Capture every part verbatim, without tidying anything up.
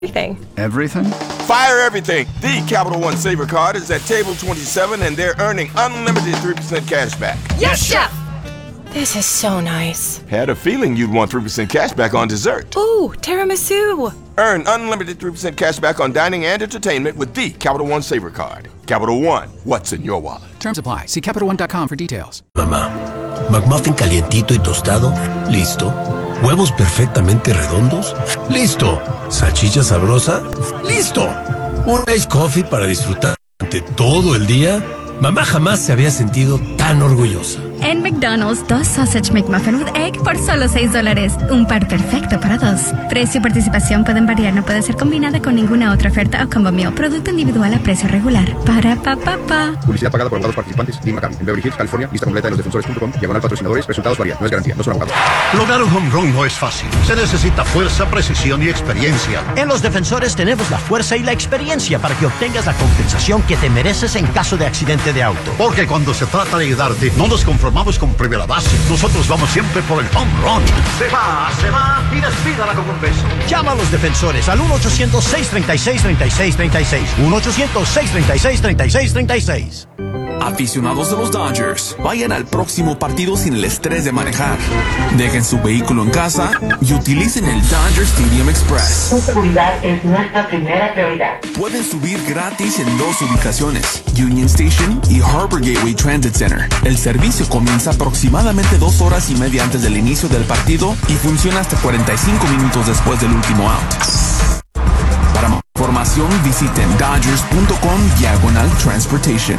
Everything. Everything? Fire everything. The Capital One Saver Card is at table twenty-seven, and they're earning unlimited three percent cash back. Yes, Chef! This is so nice. Had a feeling you'd want three percent cash back on dessert. Ooh, tiramisu. Earn unlimited three percent cash back on dining and entertainment with the Capital One Saver Card. Capital One, what's in your wallet? Terms apply. See Capital One dot com for details. Mamá, McMuffin calientito y tostado, listo. Huevos perfectamente redondos, listo. Salchicha sabrosa, listo. Un iced coffee para disfrutar durante todo el día. Mamá jamás se había sentido tan orgullosa. En McDonald's, dos Sausage McMuffin with Egg por solo seis dólares. Un par perfecto para dos. Precio y participación pueden variar, no puede ser combinada con ninguna otra oferta o combo meal. Producto individual a precio regular. Para pa pa pa. Publicidad pagada por abogados participantes. Dean McCarthy. En Beverly Hills, California. Lista completa de losdefensores punto com. Diagonal patrocinadores. Resultados varían. No es garantía. No son abogados. Lograr un home run no es fácil. Se necesita fuerza, precisión y experiencia. En Los Defensores tenemos la fuerza y la experiencia para que obtengas la compensación que te mereces en caso de accidente de auto. Porque cuando se trata de ayudarte, no nos conformamos con primera base. Nosotros vamos siempre por el home run. Se va, se va y despídala con un beso. Llama a Los Defensores al uno ochocientos, seis treinta y seis, treinta y seis treinta y seis. uno ochocientos, seis treinta y seis, treinta y seis treinta y seis. Aficionados de los Dodgers, vayan al próximo partido sin el estrés de manejar. Dejen su vehículo en casa y utilicen el Dodger Stadium Express. Su seguridad es nuestra primera prioridad. Pueden subir gratis en dos ubicaciones, Union Station y Harbor Gateway Transit Center. El servicio comienza aproximadamente dos horas y media antes del inicio del partido y funciona hasta cuarenta y cinco minutos después del último out. Para más información, visiten dodgers punto com diagonal transportation.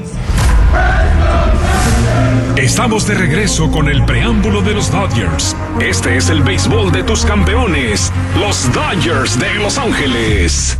Estamos de regreso con el preámbulo de los Dodgers. Este es el béisbol de tus campeones, los Dodgers de Los Ángeles.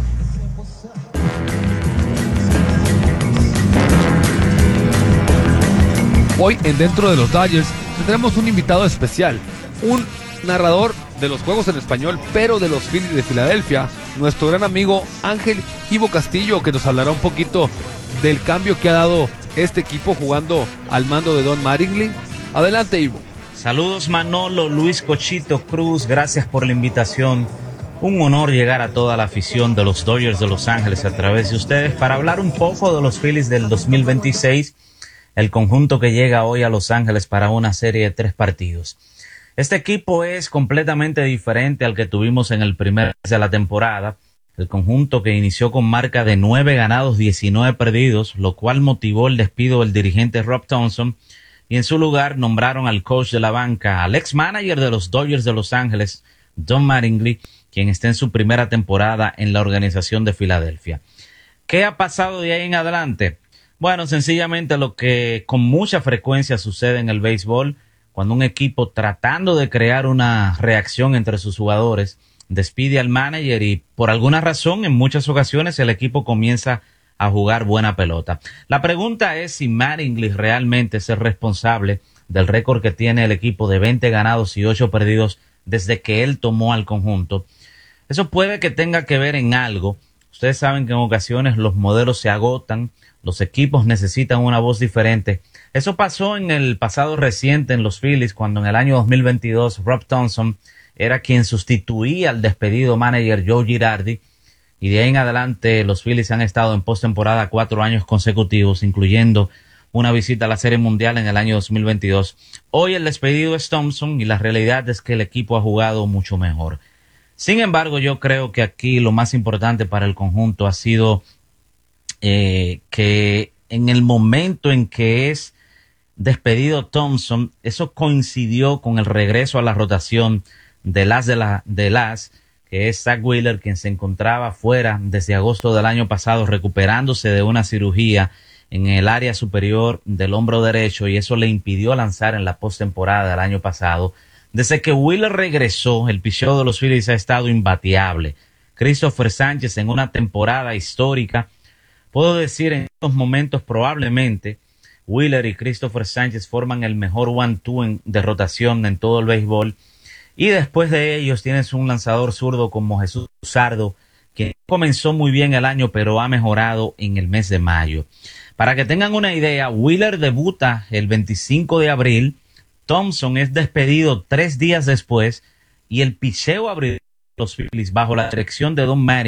Hoy en Dentro de los Dodgers tendremos un invitado especial, un narrador de los juegos en español, pero de los Phillies de Filadelfia, nuestro gran amigo Ángel Ivo Castillo, que nos hablará un poquito del cambio que ha dado este equipo jugando al mando de Don Mattingly. Adelante, Ivo. Saludos, Manolo, Luis Cochito Cruz, gracias por la invitación. Un honor llegar a toda la afición de los Dodgers de Los Ángeles a través de ustedes para hablar un poco de los Phillies del dos mil veintiséis, el conjunto que llega hoy a Los Ángeles para una serie de tres partidos. Este equipo es completamente diferente al que tuvimos en el primer mes de la temporada. El conjunto que inició con marca de nueve ganados, diecinueve perdidos, lo cual motivó el despido del dirigente Rob Thompson, y en su lugar nombraron al coach de la banca, al ex manager de los Dodgers de Los Ángeles, Don Mattingly, quien está en su primera temporada en la organización de Filadelfia. ¿Qué ha pasado de ahí en adelante? Bueno, sencillamente lo que con mucha frecuencia sucede en el béisbol, cuando un equipo tratando de crear una reacción entre sus jugadores despide al manager y por alguna razón en muchas ocasiones el equipo comienza a jugar buena pelota. La pregunta es si Mattingly realmente es el responsable del récord que tiene el equipo de veinte ganados y ocho perdidos desde que él tomó al conjunto. Eso puede que tenga que ver en algo. Ustedes saben que en ocasiones los modelos se agotan, los equipos necesitan una voz diferente. Eso pasó en el pasado reciente en los Phillies, cuando en el año dos mil veintidós Rob Thompson era quien sustituía al despedido manager Joe Girardi, y de ahí en adelante los Phillies han estado en postemporada cuatro años consecutivos, incluyendo una visita a la Serie Mundial en el año dos mil veintidós. Hoy el despedido es Thompson y la realidad es que el equipo ha jugado mucho mejor. Sin embargo, yo creo que aquí lo más importante para el conjunto ha sido eh, que en el momento en que es despedido Thompson, eso coincidió con el regreso a la rotación del as de la del as, que es Zach Wheeler, quien se encontraba fuera desde agosto del año pasado recuperándose de una cirugía en el área superior del hombro derecho, y eso le impidió lanzar en la postemporada del año pasado. Desde que Wheeler regresó, el picheo de los Phillies ha estado imbateable. Christopher Sánchez en una temporada histórica. Puedo decir en estos momentos probablemente Wheeler y Christopher Sánchez forman el mejor one-two de rotación en todo el béisbol. Y después de ellos tienes un lanzador zurdo como Jesús Sardo, que comenzó muy bien el año, pero ha mejorado en el mes de mayo. Para que tengan una idea, Wheeler debuta el veinticinco de abril, Thompson es despedido tres días después, y el picheo abridor los Phillies bajo la dirección de Don Mattingly